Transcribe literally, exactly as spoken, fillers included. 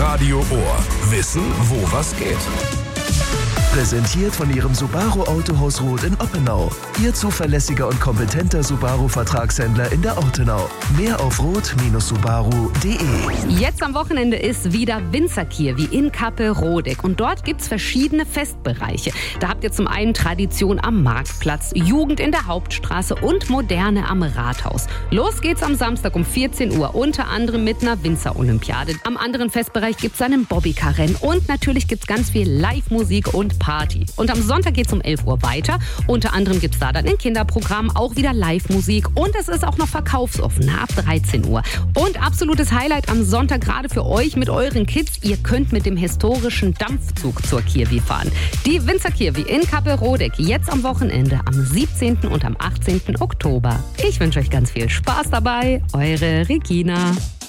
Radio Ohr. Wissen, wo was geht. Präsentiert von Ihrem Subaru Autohaus Roth in Oppenau. Ihr zuverlässiger und kompetenter Subaru-Vertragshändler in der Ortenau. Mehr auf roth Subaru punkt de. Jetzt am Wochenende ist wieder Winzerkirwi in Kappelrodeck. Und dort gibt es verschiedene Festbereiche. Da habt ihr zum einen Tradition am Marktplatz, Jugend in der Hauptstraße und Moderne am Rathaus. Los geht's am Samstag um vierzehn Uhr, unter anderem mit einer Winzer-Olympiade. Am anderen Festbereich gibt es einen Bobbycar-Rennen und natürlich gibt es ganz viel Live-Musik und Party. Und am Sonntag geht es um elf Uhr weiter. Unter anderem gibt es da dann ein Kinderprogramm, auch wieder Live-Musik und es ist auch noch verkaufsoffen ab dreizehn Uhr. Und absolutes Highlight am Sonntag gerade für euch mit euren Kids. Ihr könnt mit dem historischen Dampfzug zur Kirwi fahren. Die Winzerkirwi in Kappelrodeck jetzt am Wochenende am siebzehnten und am achtzehnten Oktober. Ich wünsche euch ganz viel Spaß dabei. Eure Regina.